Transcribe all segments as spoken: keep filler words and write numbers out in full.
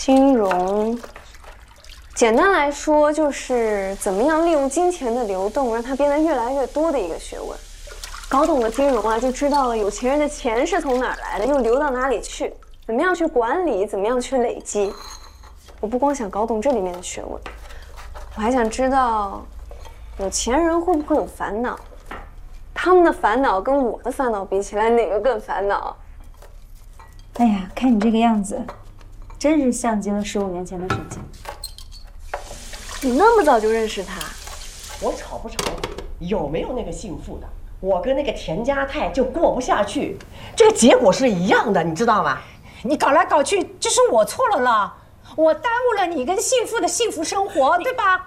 金融，简单来说就是怎么样利用金钱的流动，让它变得越来越多的一个学问。搞懂了金融啊，就知道了有钱人的钱是从哪儿来的，又流到哪里去，怎么样去管理，怎么样去累积。我不光想搞懂这里面的学问，我还想知道，有钱人会不会有烦恼？他们的烦恼跟我的烦恼比起来，哪个更烦恼？ 哎呀，看你这个样子，真是像极了十五年前的沈清。 你那么早就认识他？ 我吵不吵，有没有那个姓傅的，我跟那个田家泰就过不下去，这个结果是一样的，你知道吗？ 你搞来搞去，这是我错了了，我耽误了你跟幸福的幸福生活，对吧？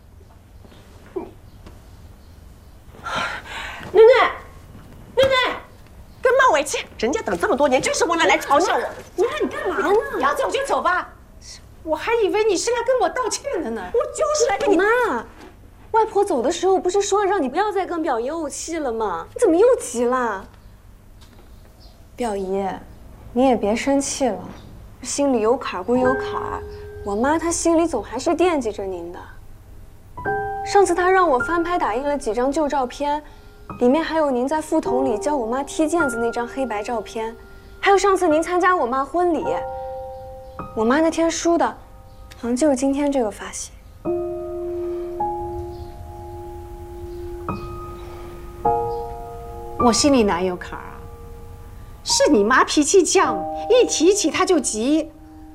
囡囡，囡囡，跟孟伟气，人家等这么多年就是为了来嘲笑我。 你看你干嘛呢？要走就走吧，我还以为你是来跟我道歉的呢。 我就是来跟你。 妈，外婆走的时候不是说让你不要再跟表姨怄气了吗？你怎么又急了？表姨，你也别生气了，心里有坎儿归有坎儿，我妈她心里总还是惦记着您的。上次她让我翻拍打印了几张旧照片，里面还有您在副桶里教我妈踢毽子那张黑白照片，还有上次您参加我妈婚礼，我妈那天梳的，好像就是今天这个发型。 我心里哪有坎儿啊？是你妈脾气犟，一提起她就急。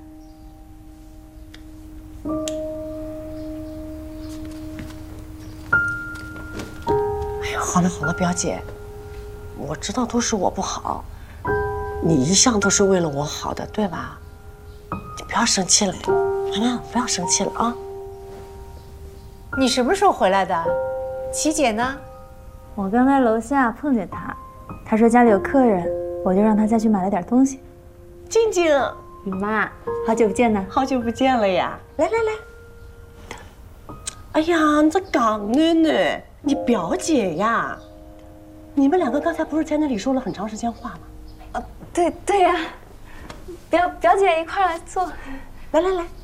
哎呀，好了好了，表姐，我知道都是我不好，你一向都是为了我好的，对吧？你不要生气了，好了，不要生气了啊。 你什么时候回来的？琪姐呢？ 我刚在楼下碰见他，他说家里有客人，我就让他再去买了点东西。 静静， 你妈，好久不见呢。 好久不见了呀！来来来。哎呀，你这港囡囡，你表姐呀！你们两个刚才不是在那里说了很长时间话吗？ 啊，对对呀，表表姐一块来坐。 来来来。